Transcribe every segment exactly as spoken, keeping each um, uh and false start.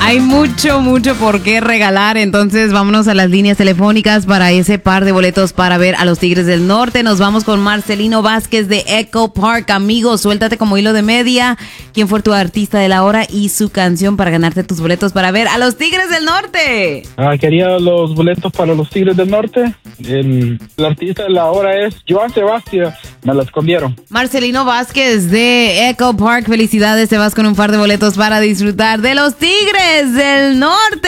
Hay mucho, mucho por qué regalar. Entonces vámonos a las líneas telefónicas para ese par de boletos para ver a los Tigres del Norte. Nos vamos con Marcelino Vázquez de Echo Park. Amigo, suéltate como hilo de media. ¿Quién fue tu artista de la hora y su canción para ganarte tus boletos para ver a los Tigres del Norte? Ah, quería los boletos para los Tigres del Norte. El, el artista de la hora es Joan Sebastián. Me lo escondieron. Marcelino Vázquez de Echo Park. Felicidades, te vas con un par de boletos para disfrutar de los Tigres del Norte.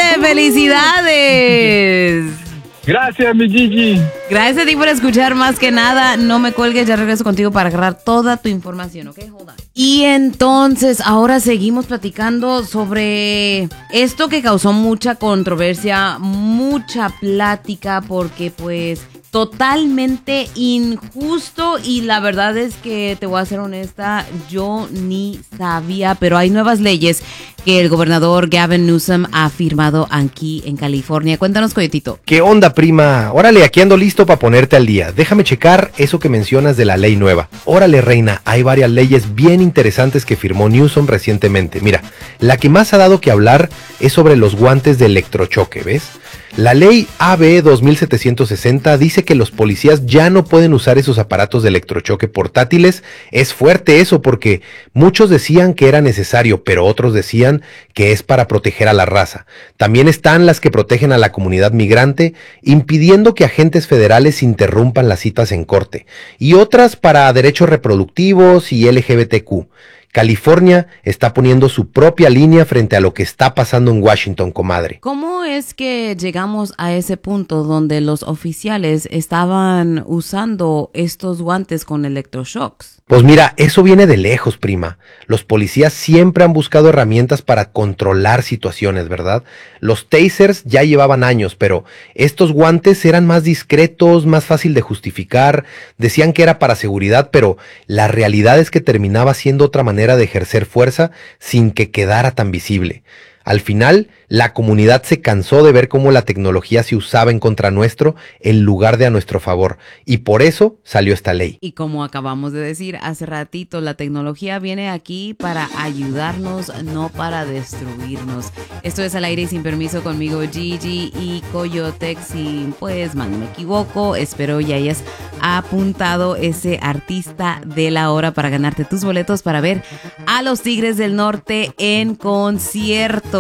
¡Felicidades! Gracias, mi Gigi. Gracias a ti por escuchar. Más que nada, no me cuelgues, ya regreso contigo para agarrar toda tu información, ¿ok? Hold on. Y entonces, ahora seguimos platicando sobre esto que causó mucha controversia, mucha plática, porque pues totalmente injusto, y la verdad es que te voy a ser honesta, yo ni sabía, pero hay nuevas leyes que el gobernador Gavin Newsom ha firmado aquí en California. Cuéntanos, Coyotito. ¿Qué onda, prima? Órale, aquí ando listo para ponerte al día. Déjame checar eso que mencionas de la ley nueva. Órale, reina, hay varias leyes bien interesantes que firmó Newsom recientemente. Mira, la que más ha dado que hablar es sobre los guantes de electrochoque, ¿ves? La ley A B dos mil setecientos sesenta dice que los policías ya no pueden usar esos aparatos de electrochoque portátiles. Es fuerte eso, porque muchos decían que era necesario, pero otros decían que es para proteger a la raza. También están las que protegen a la comunidad migrante, impidiendo que agentes federales interrumpan las citas en corte, y otras para derechos reproductivos y L G B T Q. California está poniendo su propia línea frente a lo que está pasando en Washington, comadre. ¿Cómo es que llegamos a ese punto donde los oficiales estaban usando estos guantes con electroshocks? Pues mira, eso viene de lejos, prima. Los policías siempre han buscado herramientas para controlar situaciones, ¿verdad? Los tasers ya llevaban años, pero estos guantes eran más discretos, más fácil de justificar. Decían que era para seguridad, pero la realidad es que terminaba siendo otra manera de ejercer fuerza sin que quedara tan visible. Al final, la comunidad se cansó de ver cómo la tecnología se usaba en contra nuestro en lugar de a nuestro favor, y por eso salió esta ley. Y como acabamos de decir hace ratito, la tecnología viene aquí para ayudarnos, no para destruirnos. Esto es Al Aire y Sin Permiso conmigo, Gigi y Coyotex. Y pues, mal no me equivoco, espero ya hayas apuntado ese artista de la hora para ganarte tus boletos para ver a los Tigres del Norte en concierto.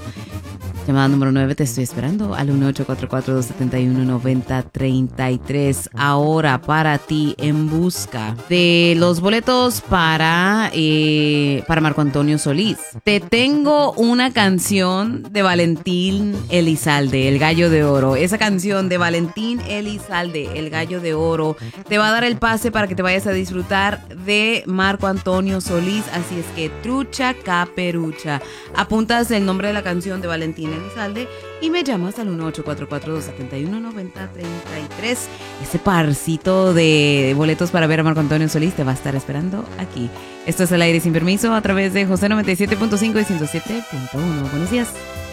Llamada número nueve, te estoy esperando al uno ocho cuatro cuatro, dos siete uno, nueve cero tres tres. Ahora para ti, en busca de los boletos para, eh, para Marco Antonio Solís. Te tengo una canción de Valentín Elizalde, El Gallo de Oro. Esa canción de Valentín Elizalde, El Gallo de Oro, te va a dar el pase para que te vayas a disfrutar de Marco Antonio Solís. Así es que trucha caperucha. Apuntas el nombre de la canción de Valentín Elizalde y me llamas al uno ocho cuatro cuatro, dos siete uno, nueve cero tres tres. Ese parcito de boletos para ver a Marco Antonio Solís te va a estar esperando aquí. Esto es Al Aire Sin Permiso a través de José noventa y siete punto cinco y ciento siete punto uno. Buenos días.